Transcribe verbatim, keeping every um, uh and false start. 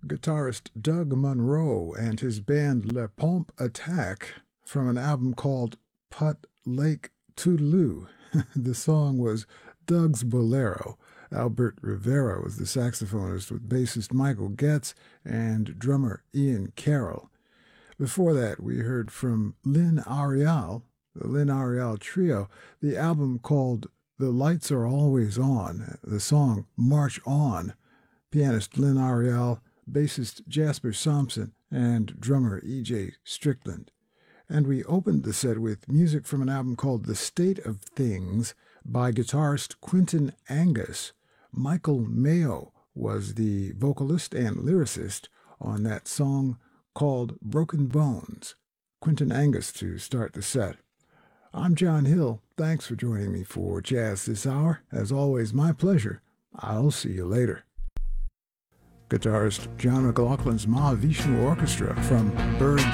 guitarist Doug Monroe and his band Le Pompe Attack from an album called Putt Lake Toodaloo. The song was Doug's Bolero. Albert Rivera was the saxophonist with bassist Michael Getz and drummer Ian Carroll. Before that, we heard from Lynn Arial, the Lynn Arial Trio, the album called The Lights Are Always On, the song March On, pianist Lynn Arial, bassist Jasper Sampson, and drummer E J Strickland. And we opened the set with music from an album called The State of Things by guitarist Quentin Angus. Michael Mayo was the vocalist and lyricist on that song called Broken Bones. Quentin Angus to start the set. I'm John Hill. Thanks for joining me for Jazz This Hour. As always, my pleasure. I'll see you later. Guitarist John McLaughlin's Mahavishnu Orchestra from Birds